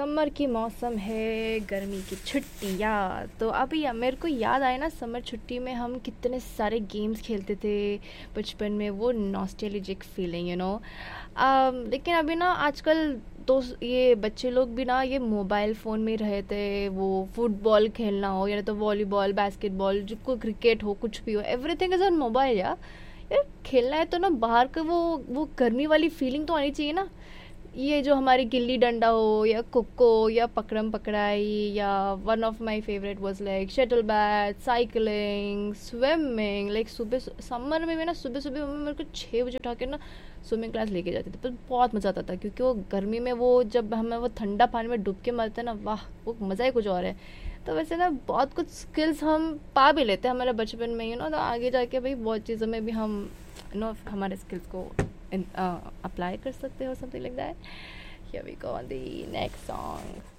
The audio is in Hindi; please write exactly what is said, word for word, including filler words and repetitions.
समर की मौसम है, गर्मी की छुट्टियाँ। तो अभी या मेरे को याद आया ना, समर छुट्टी में हम कितने सारे गेम्स खेलते थे बचपन में। वो नॉस्टैल्जिक फीलिंग, यू नो। लेकिन अभी ना आजकल तो ये बच्चे लोग भी ना ये मोबाइल फ़ोन में ही रहते। वो फुटबॉल खेलना हो या तो वॉलीबॉल, बास्केटबॉल, जिसको क्रिकेट हो, कुछ भी हो, एवरीथिंग इज़ ऑन मोबाइल। या यार खेलना है तो ना बाहर का वो वो गर्मी वाली फीलिंग तो आनी चाहिए ना। ये जो हमारी गिल्ली डंडा हो या खोखो या पकड़म पकड़ाई, या one of my favourite was like shuttle bat, cycling, swimming. Like सुबह समर में भी ना सुबह सुबह मम्मी मेरे को छः बजे उठा के ना स्विमिंग क्लास लेके जाती थी। पर बहुत मज़ा आता था, क्योंकि वो गर्मी में वो जब हमें वो ठंडा पानी में डूब के मरते हैं ना, वाह वो मज़ा ही कुछ और है। तो वैसे ना बहुत कुछ स्किल्स हम पा भी लेते हैं हमारे बचपन में, यू नो। तो आगे जाके भाई बहुत चीज़ों में भी हम यू नो हमारे स्किल्स को in, uh, apply कर सकते हो, something like that. Here we go on the next song.